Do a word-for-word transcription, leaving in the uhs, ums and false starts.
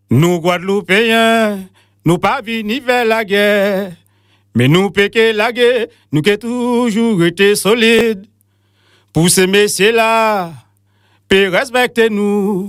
Nous, Guadeloupéens, nous pas venus vers la guerre. Mais nous, péquer la guerre, nous qui toujours été solides. Pour ces messieurs-là, puis respectez-nous.